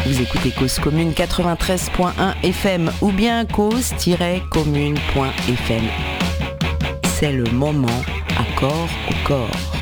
Vous écoutez Cause Commune 93.1 FM ou bien cause-commune.fm. C'est le moment à corps au corps.